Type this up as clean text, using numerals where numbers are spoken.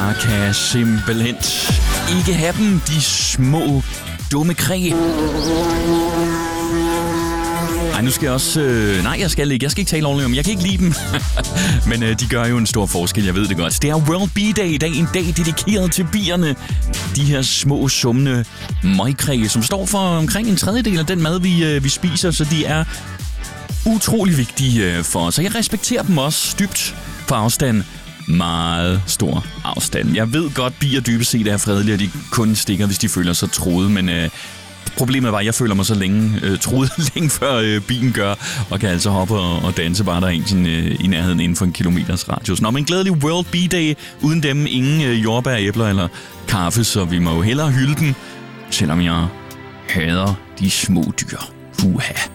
Jeg kan simpelthen ikke have dem, de små dumme kræ. Ej, nu skal jeg også... nej, jeg skal ikke tale ordentligt om. Jeg kan ikke lide dem. Men de gør jo en stor forskel, jeg ved det godt. Det er World Bee Day i dag, en dag dedikeret til bierne. De her små, summende møgkræ, som står for omkring en tredjedel af den mad, vi spiser, så de er utrolig vigtige for os. Og jeg respekterer dem også dybt på afstand. Meget stor afstand. Jeg ved godt, bier dybest set er fredelige, og de kun stikker, hvis de føler sig truet, men problemet var, at jeg føler mig så truet længe før bien gør, og kan altså hoppe og danse bare der i nærheden inden for en kilometers radius. Nå, men glædelig World Bee Day. Uden dem ingen jordbær, æbler eller kaffe, så vi må jo hellere hylde dem, selvom jeg hader de små dyr. Puha.